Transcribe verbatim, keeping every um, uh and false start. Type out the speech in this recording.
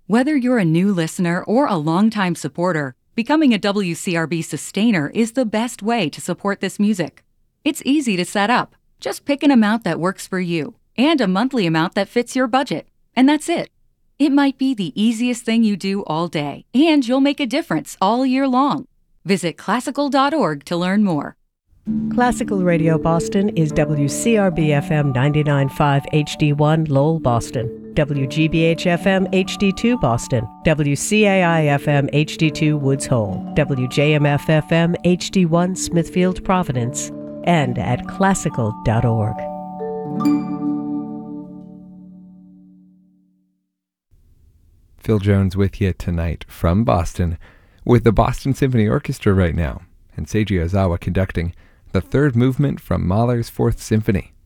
Whether you're a new listener or a longtime supporter, becoming a W C R B sustainer is the best way to support this music. It's easy to set up. Just pick an amount that works for you and a monthly amount that fits your budget. And that's it. It might be the easiest thing you do all day, and you'll make a difference all year long. Visit classical dot org to learn more. Classical Radio Boston is W C R B F M ninety-nine point five H D one Lowell, Boston, W G B H F M H D two Boston, W C A I F M H D two Woods Hole, W J M F F M H D one Smithfield, Providence, and at classical dot org. Phil Jones with you tonight from Boston with the Boston Symphony Orchestra right now, and Seiji Ozawa conducting the third movement from Mahler's Fourth Symphony.